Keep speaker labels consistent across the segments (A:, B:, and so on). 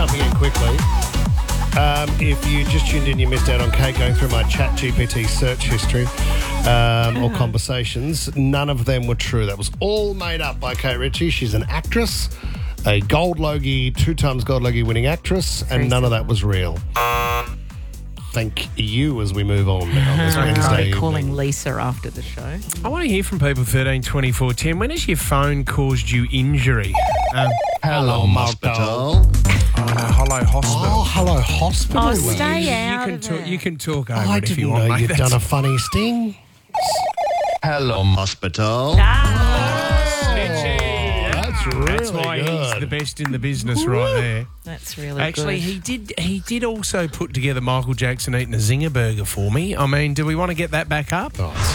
A: jumping in quickly. If you just tuned in, you missed out on Kate going through my Chat GPT search history or conversations. None of them were true. That was all made up by Kate Ritchie. She's an actress, a Gold Logie, 2 times Gold Logie winning actress, and none of that was real. Thank you as we move on now this Wednesday evening.
B: Calling Lisa after the show.
C: I want to hear from people 13 24 10. When has your phone caused you injury?
A: Hello, hospital.
C: Hello, hospital.
A: Oh, hello, hospital.
B: Oh, stay out
C: You
B: of
C: can
B: it.
C: talk. You can talk over
A: I
C: it if you
A: didn't
C: want.
A: know
C: mate.
A: you'd
C: That's-
A: done a funny sting.
D: Hello, hospital.
C: Snitchy.
A: That's really
C: That's why he's
A: good.
C: the best in the business right there.
B: That's really
C: Actually,
B: good.
C: he did also put together Michael Jackson eating a zinger burger for me. I mean, do we want to get that back up?
A: Oh, it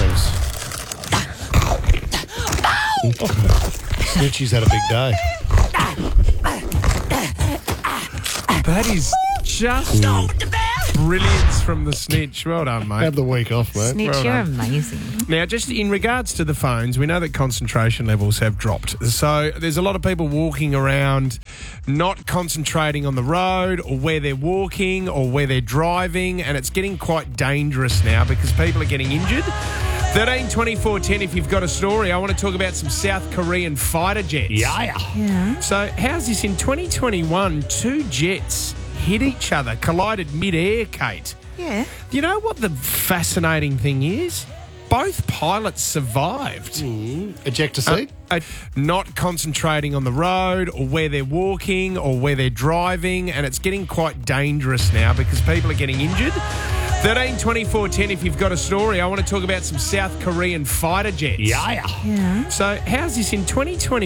A: seems... Snitchy's had a big day.
C: That is just brilliance from the snitch. Well done, mate.
A: Had the week off, mate.
B: Snitch,
C: well
B: you're
C: done.
B: amazing.
C: Now, just in regards to the phones, we know that concentration levels have dropped. So there's a lot of people walking around not concentrating on the road or where they're walking or where they're driving, and it's getting quite dangerous now because people are getting injured. 13 24 10, if you've got a story. I want to talk about some South Korean fighter jets.
B: Yeah.
C: So how's this? In 2021, 2 jets hit each other, collided mid-air, Kate.
B: Yeah.
C: You know what the fascinating thing is? Both pilots survived.
A: Eject a seat.
C: Not concentrating on the road or where they're walking or where they're driving, and it's getting quite dangerous now because people are getting injured. 13 24 10, if you've got a story. I want to talk about some South Korean fighter jets.
A: Yeah.
B: Yeah.
C: So how's this? In 2020